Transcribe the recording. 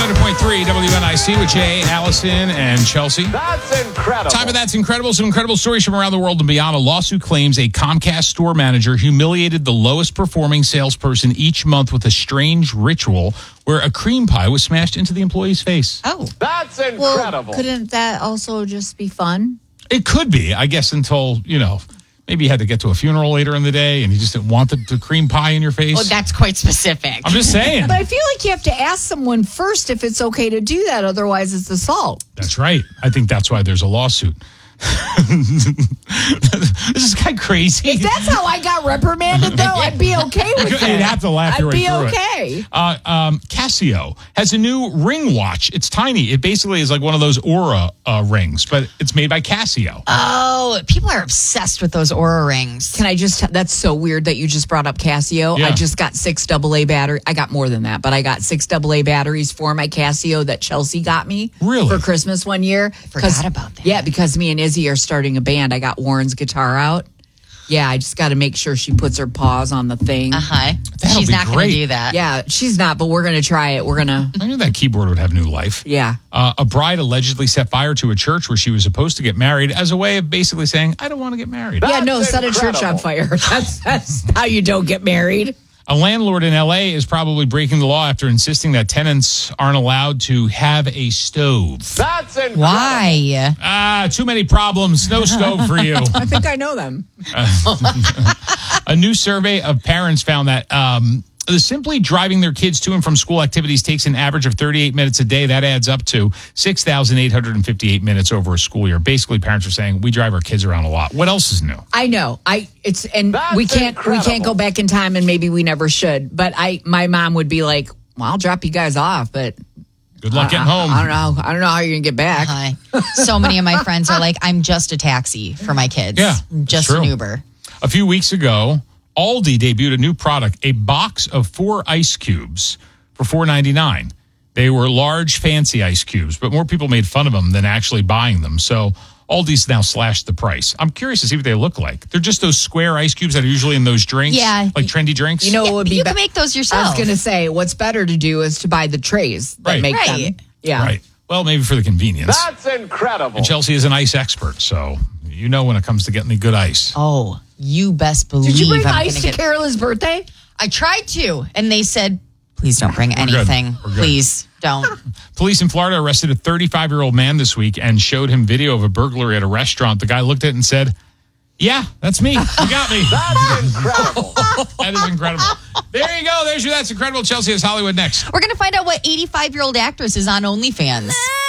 100.3 WNIC with Jay, Allison, and Chelsea. That's incredible. Time of That's Incredible. Some incredible stories from around the world and beyond. A lawsuit claims a Comcast store manager humiliated the lowest performing salesperson each month with a strange ritual where a cream pie was smashed into the employee's face. Oh. That's incredible. Well, couldn't that also just be fun? It could be, I guess, until, maybe you had to get to a funeral later in the day and you just didn't want the cream pie in your face. Well, that's quite specific. I'm just saying. But I feel like you have to ask someone first if it's okay to do that. Otherwise, it's assault. That's right. I think that's why there's a lawsuit. This is kind of crazy. If that's how I got reprimanded, though, I'd be okay with it. You'd have to laugh your I'd way be through okay. it. Casio has a new ring watch. It's tiny. It basically is like one of those Aura rings, but it's made by Casio. Oh, people are obsessed with those Aura rings. Can I just, that's so weird that you just brought up Casio. Yeah. I just got 6 AA battery. I got more than that, but I got 6 AA batteries for my Casio that Chelsea got me Really? for Christmas one year. Forgot about that. Yeah, because me and Izzy are starting a band. I got Warren's guitar out. Yeah, I just got to make sure she puts her paws on the thing. Uh-huh. That'll She's be not going great. to do that. Yeah, she's not, but we're going to try it. We're going to, I knew that keyboard would have new life. yeah. A bride allegedly set fire to a church where she was supposed to get married as a way of basically saying, I don't want to get married. Yeah, no, That's set a church on incredible. fire. That's how you don't get married. A landlord in L.A. is probably breaking the law after insisting that tenants aren't allowed to have a stove. That's incredible. Why? Too many problems. No stove for you. I think I know them. A new survey of parents found that simply driving their kids to and from school activities takes an average of 38 minutes a day. That adds up to 6,858 minutes over a school year. Basically, parents are saying we drive our kids around a lot. What else is new? I know. That's we can't incredible. go back in time, and maybe we never should. But my mom would be like, "Well, I'll drop you guys off, but Good luck getting home. I don't know how you're gonna get back." Hi. So many of my friends are like, I'm just a taxi for my kids. Yeah, Just it's an true. Uber. A few weeks ago, Aldi debuted a new product, a box of 4 ice cubes for $4.99. They were large, fancy ice cubes, but more people made fun of them than actually buying them. So Aldi's now slashed the price. I'm curious to see what they look like. They're just those square ice cubes that are usually in those drinks, Yeah. like trendy drinks. You know what would be? You can make those I yourself. was gonna say, what's better to do is to buy the trays that Right. make Right. them. Yeah. Right. Well, maybe for the convenience. That's incredible. And Chelsea is an ice expert, so you know when it comes to getting the good ice. Oh, you best believe Did you bring I'm ice gonna to get... Carolyn's birthday? I tried to, and they said, please don't bring good. anything. We're good. Please don't. Police in Florida arrested a 35-year-old man this week and showed him video of a burglary at a restaurant. The guy looked at it and said, yeah, that's me. You got me. That's incredible. That is incredible. There you go. There's your That's Incredible. Chelsea is Hollywood next. We're going to find out what 85-year-old actress is on OnlyFans.